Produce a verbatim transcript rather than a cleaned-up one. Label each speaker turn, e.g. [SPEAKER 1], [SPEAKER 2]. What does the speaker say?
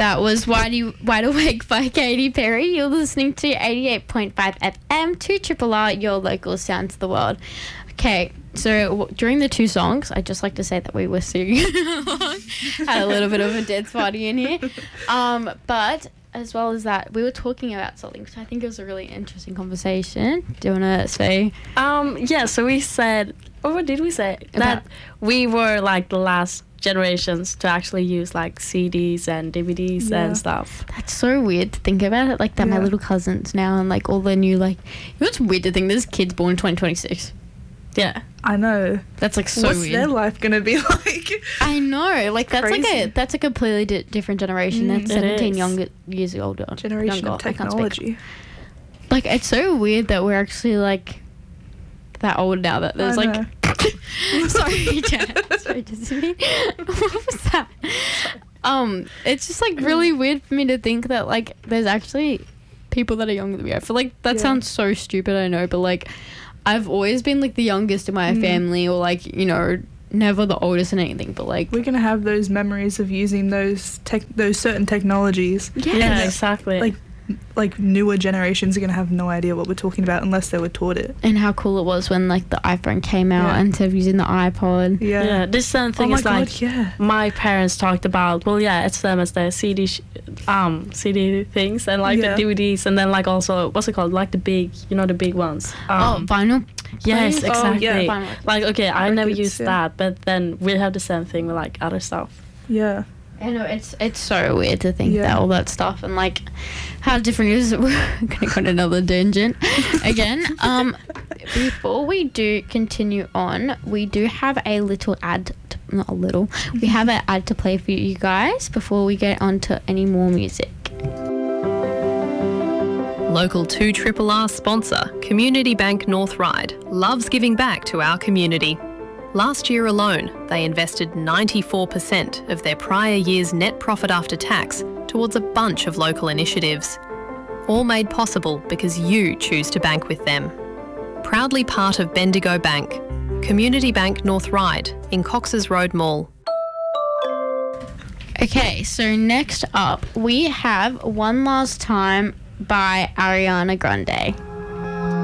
[SPEAKER 1] That was Wide, Wide Awake by Katy Perry. You're listening to eighty-eight point five F M, two Triple R, your local sound to the world. Okay, so w- during the two songs, I'd just like to say that we were singing along. Had a little bit of a dance party in here. Um, but as well as that, we were talking about something, so I think it was a really interesting conversation. Do you want to say?
[SPEAKER 2] Um, yeah, so we said, or what did we say? That we were like the last generations to actually use like C Ds and D V Ds
[SPEAKER 3] Yeah.
[SPEAKER 2] and stuff.
[SPEAKER 1] That's so weird to think about it. Like that, my
[SPEAKER 3] Yeah.
[SPEAKER 1] little cousins now and like all the new like. You know, it's weird to think this kid's born in twenty twenty-six.
[SPEAKER 2] Yeah.
[SPEAKER 3] I know.
[SPEAKER 1] That's like so
[SPEAKER 3] What's
[SPEAKER 1] weird.
[SPEAKER 3] their life gonna be like?
[SPEAKER 1] I know. Like that's like a
[SPEAKER 3] Crazy.
[SPEAKER 1] that's a completely di- different generation.
[SPEAKER 3] Mm,
[SPEAKER 1] that's
[SPEAKER 2] it
[SPEAKER 1] seventeen
[SPEAKER 2] is.
[SPEAKER 1] younger years older.
[SPEAKER 3] Generation
[SPEAKER 1] younger.
[SPEAKER 3] of
[SPEAKER 1] I can't speak.
[SPEAKER 3] technology.
[SPEAKER 1] Like it's so weird that we're actually like that old now. That there's
[SPEAKER 3] I
[SPEAKER 1] like.
[SPEAKER 3] know.
[SPEAKER 1] Sorry, Jen. Sorry, Jessica. What was that? Um, it's just like really weird for me to think that like there's actually people that are younger than me. I feel like that
[SPEAKER 3] Yeah.
[SPEAKER 1] sounds so stupid, I know, but like I've always been like the youngest in my
[SPEAKER 3] Mm.
[SPEAKER 1] family, or like, you know, never the oldest in anything, but like
[SPEAKER 3] We're gonna have those memories of using those tech, those certain technologies.
[SPEAKER 1] yes.
[SPEAKER 2] Yeah, exactly.
[SPEAKER 3] Like, like newer generations are gonna have no idea what we're talking about unless they were taught it.
[SPEAKER 1] And how cool it was when like the iPhone came out
[SPEAKER 3] Yeah.
[SPEAKER 1] instead of using the iPod.
[SPEAKER 3] Yeah.
[SPEAKER 2] yeah, this certain
[SPEAKER 3] Oh
[SPEAKER 2] thing
[SPEAKER 3] my
[SPEAKER 2] is like
[SPEAKER 3] god, yeah.
[SPEAKER 2] my parents talked about. Well, yeah, it's them as the C D, sh- um, C D things and like
[SPEAKER 3] Yeah.
[SPEAKER 2] the D V Ds, and then like also what's it called? Like the big, you know, the big ones.
[SPEAKER 1] Oh,
[SPEAKER 2] Um,
[SPEAKER 1] vinyl.
[SPEAKER 2] yes,
[SPEAKER 1] players?
[SPEAKER 2] exactly.
[SPEAKER 3] yeah.
[SPEAKER 1] Vinyl.
[SPEAKER 2] Like okay, I never
[SPEAKER 3] Records,
[SPEAKER 2] used
[SPEAKER 3] yeah.
[SPEAKER 2] that, but then we have the same thing with like other stuff.
[SPEAKER 3] Yeah.
[SPEAKER 1] I know, it's it's so weird to think
[SPEAKER 3] Yeah.
[SPEAKER 1] that all that stuff and like how different it is. We're gonna go on another tangent again. Um, before we do continue on, we do have a little ad. To, not a little. We have an ad to play for you guys before we get on to any more music.
[SPEAKER 4] Local two R R R sponsor, Community Bank North Ryde, loves giving back to our community. Last year alone, they invested ninety-four percent of their prior year's net profit after tax towards a bunch of local initiatives. All made possible because you choose to bank with them. Proudly part of Bendigo Bank, Community Bank North Ryde in Cox's Road Mall.
[SPEAKER 1] Okay, so next up we have One Last Time by Ariana Grande.